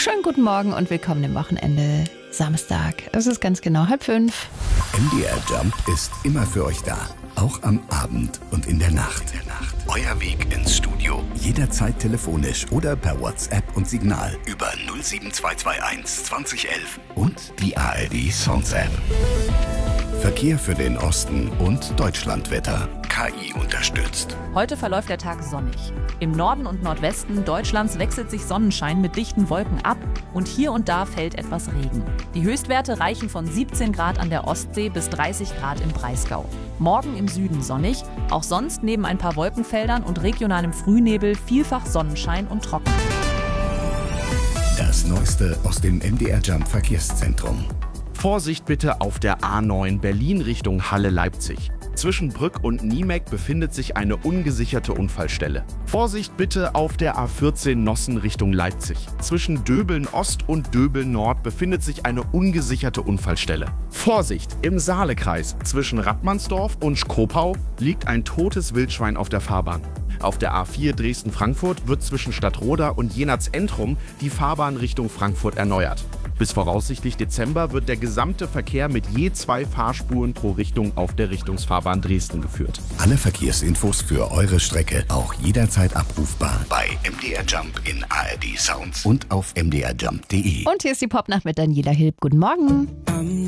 Schönen guten Morgen und willkommen im Wochenende. Samstag. Es ist ganz genau 4:30. MDR Jump ist immer für euch da. Auch am Abend und in der Nacht. Euer Weg ins Studio. Jederzeit telefonisch oder per WhatsApp und Signal über 07221 2011 und die ARD Sounds App. Verkehr für den Osten und Deutschlandwetter. KI unterstützt. Heute verläuft der Tag sonnig. Im Norden und Nordwesten Deutschlands wechselt sich Sonnenschein mit dichten Wolken ab und hier und da fällt etwas Regen. Die Höchstwerte reichen von 17 Grad an der Ostsee bis 30 Grad im Breisgau. Morgen im Süden sonnig, auch sonst neben ein paar Wolkenfeldern und regionalem Frühnebel vielfach Sonnenschein und trocken. Das Neueste aus dem MDR Jump Verkehrszentrum. Vorsicht bitte auf der A9 Berlin Richtung Halle-Leipzig. Zwischen Brück und Niemeck befindet sich eine ungesicherte Unfallstelle. Vorsicht bitte auf der A14 Nossen Richtung Leipzig. Zwischen Döbeln Ost und Döbeln Nord befindet sich eine ungesicherte Unfallstelle. Vorsicht! Im Saalekreis zwischen Rattmannsdorf und Schkopau liegt ein totes Wildschwein auf der Fahrbahn. Auf der A4 Dresden-Frankfurt wird zwischen Stadtroda und Jenatz-Entrum die Fahrbahn Richtung Frankfurt erneuert. Bis voraussichtlich Dezember wird der gesamte Verkehr mit je 2 Fahrspuren pro Richtung auf der Richtungsfahrbahn Dresden geführt. Alle Verkehrsinfos für eure Strecke auch jederzeit abrufbar bei MDR Jump in ARD Sounds und auf mdrjump.de. Und hier ist die Popnacht mit Daniela Hilb. Guten Morgen.